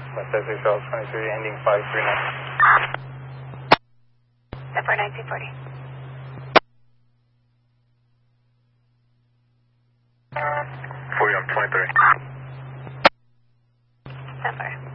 West Essex Route 23, ending 539. Zephyr 1940. 40 on 23. Zephyr.